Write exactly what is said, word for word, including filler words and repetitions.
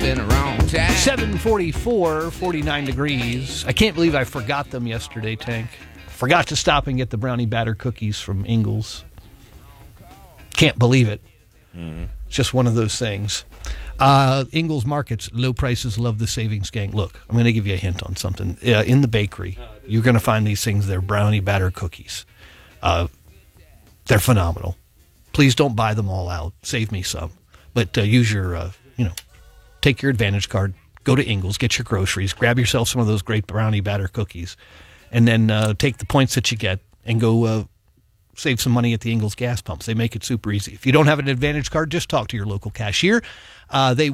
been a wrong time. seven forty-four, forty-nine degrees. I can't believe I forgot them yesterday, Tank. Forgot to stop and get the brownie batter cookies from Ingles. Can't believe it. Mm-hmm. It's just one of those things. Uh, Ingles Markets, low prices, love the savings, gang. Look, I'm going to give you a hint on something. Uh, in the bakery, you're going to find these things. They're brownie batter cookies. Uh, they're phenomenal. Please don't buy them all out. Save me some. But uh, use your, uh, you know, take your Advantage card, go to Ingles, get your groceries, grab yourself some of those great brownie batter cookies, and then uh, take the points that you get and go uh, save some money at the Ingles gas pumps. They make it super easy. If you don't have an Advantage card, just talk to your local cashier. Uh, they